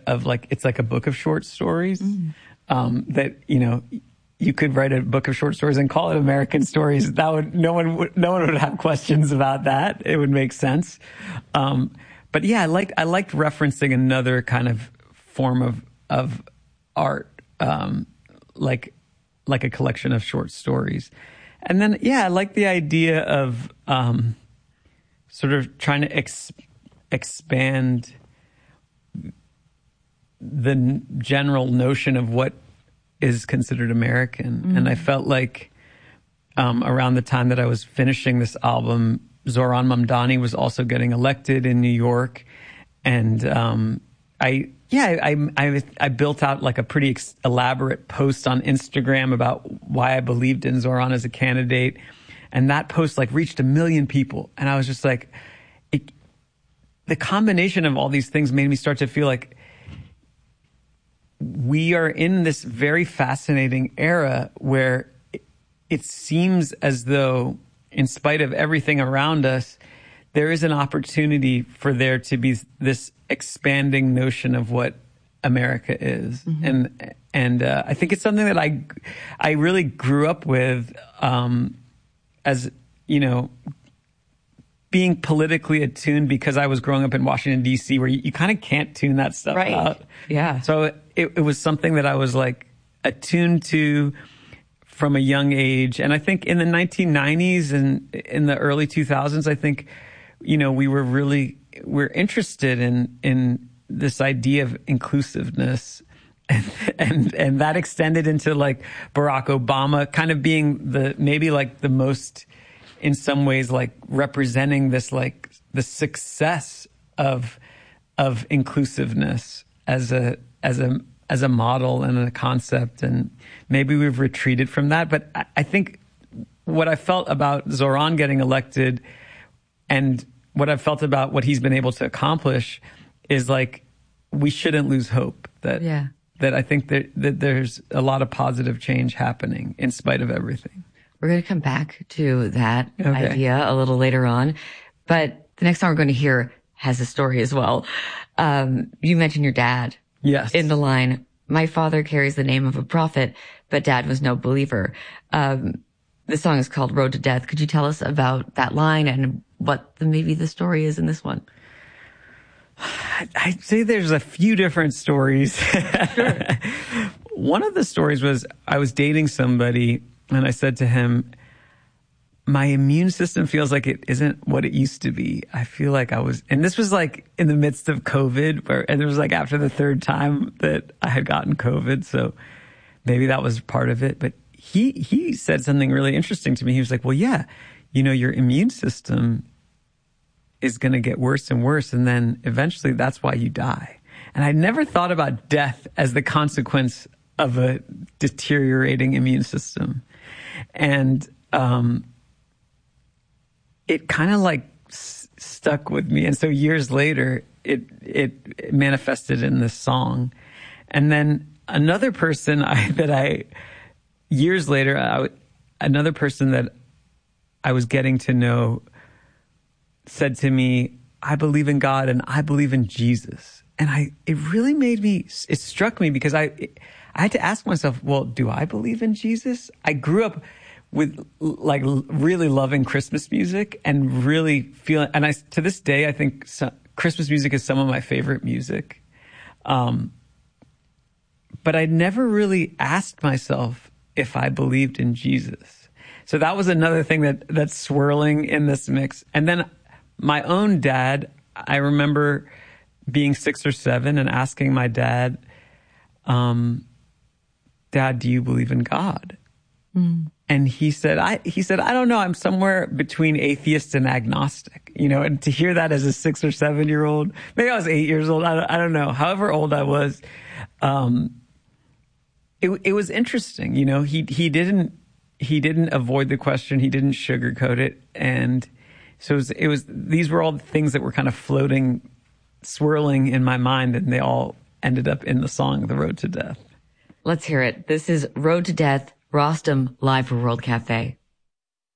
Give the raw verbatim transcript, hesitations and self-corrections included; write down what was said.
of like, it's like a book of short stories, mm. um, that, you know, you could write a book of short stories and call it American Stories. That would, no one would, no one would have questions about that. It would make sense. Um, but yeah, I liked, I liked referencing another kind of form of, of art, um, like, like a collection of short stories. And then, yeah, I like the idea of, um, sort of trying to ex- expand the n- general notion of what is considered American. Mm. And I felt like um, around the time that I was finishing this album, Zohran Mamdani was also getting elected in New York. And um, I, yeah, I, I, I built out like a pretty ex- elaborate post on Instagram about why I believed in Zohran as a candidate. And that post like reached a million people. And I was just like, it, the combination of all these things made me start to feel like we are in this very fascinating era where it, it seems as though, in spite of everything around us, there is an opportunity for there to be this expanding notion of what America is. Mm-hmm. And, and, uh, I think it's something that I, I really grew up with, um, as, you know, being politically attuned because I was growing up in Washington, D C, where you, you kind of can't tune that stuff right. out. Yeah. So it, it was something that I was like attuned to from a young age. And I think in the nineteen nineties and in the early two thousands, I think, you know, we were really, we're interested in, in this idea of inclusiveness. And, and, and that extended into like Barack Obama kind of being the, maybe like the most, in some ways, like representing this, like the success of, of inclusiveness as a, as a, as a model and a concept. And maybe we've retreated from that. But I, I think what I felt about Zohran getting elected and what I felt about what he's been able to accomplish is like, we shouldn't lose hope that, yeah. that I think that, that there's a lot of positive change happening in spite of everything. We're going to come back to that okay. idea a little later on. But the next song we're going to hear has a story as well. Um, you mentioned your dad. Yes. In the line, my father carries the name of a prophet, but dad was no believer. Um, the song is called Road to Death. Could you tell us about that line and what the, maybe the story is in this one? I'd say there's a few different stories. Sure. One of the stories was I was dating somebody and I said to him, my immune system feels like it isn't what it used to be. I feel like I was, and this was like in the midst of COVID, where, and it was like after the third time that I had gotten COVID. So maybe that was part of it. But he, he said something really interesting to me. He was like, well, yeah, you know, your immune system is going to get worse and worse. And then eventually that's why you die. And I never thought about death as the consequence of a deteriorating immune system. And, um, it kind of like s- stuck with me. And so years later, it, it, it manifested in this song. And then another person I, that I, years later, I, another person that I was getting to know said to me, I believe in God and I believe in Jesus. And I, it really made me, it struck me because I, it, I had to ask myself, well, do I believe in Jesus? I grew up with like really loving Christmas music and really feeling, and I, to this day, I think so, Christmas music is some of my favorite music. Um, but I never really asked myself if I believed in Jesus. So that was another thing that, that's swirling in this mix. And then my own dad, I remember being six or seven and asking my dad, um, Dad, do you believe in God? Mm. And he said, I, he said, I don't know. I'm somewhere between atheist and agnostic, you know, and to hear that as a six or seven year old, maybe I was eight years old. I don't, I don't know. However old I was, um, it, it was interesting. You know, he, he didn't, he didn't avoid the question. He didn't sugarcoat it. And so it was, it was, these were all the things that were kind of floating, swirling in my mind, and they all ended up in the song, The Road to Death. Let's hear it. This is Road to Death, Rostam, live for World Cafe.